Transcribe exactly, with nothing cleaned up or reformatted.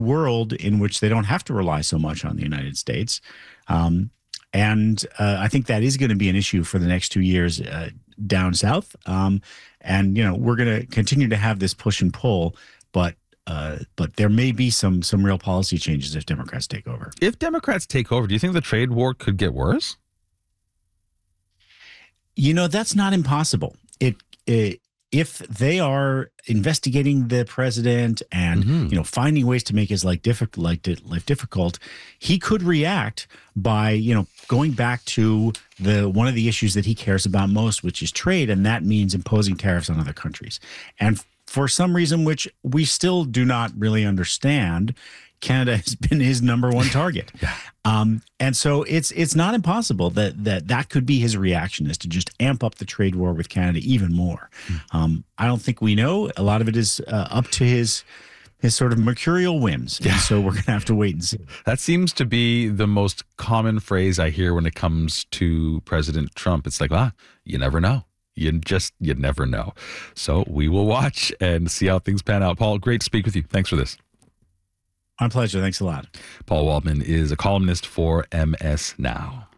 world in which they don't have to rely so much on the United States. Um, and uh, I think that is going to be an issue for the next two years uh, down south. Um, and, you know, we're going to continue to have this push and pull, but uh, but there may be some some real policy changes if Democrats take over. If Democrats take over, do you think the trade war could get worse? You know, that's not impossible. It, it if they are investigating the president and, mm-hmm. you know, finding ways to make his life difficult, like life difficult, he could react by, you know, going back to the one of the issues that he cares about most, which is trade, and that means imposing tariffs on other countries. And for some reason, which we still do not really understand, Canada has been his number one target. yeah. Um, and so it's it's not impossible that that that could be his reaction, is to just amp up the trade war with Canada even more. Mm. Um, I don't think we know. A lot of it is uh, up to his his sort of mercurial whims. Yeah. And so we're going to have to wait and see. That seems to be the most common phrase I hear when it comes to President Trump. It's like, ah, you never know. You just, you never know. So we will watch and see how things pan out. Paul, great to speak with you. Thanks for this. My pleasure. Thanks a lot. Paul Waldman is a columnist for M S Now.